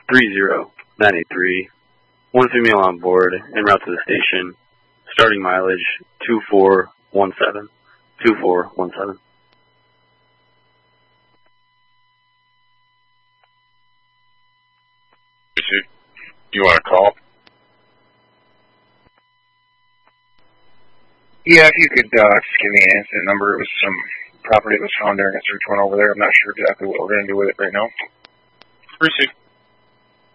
30983. One female on board, en route to the station. Starting mileage 2417. 2417. You want to call? Yeah, if you could just give me an incident number. It was some property that was found during a search one over there. I'm not sure exactly what we're going to do with it right now. Receive.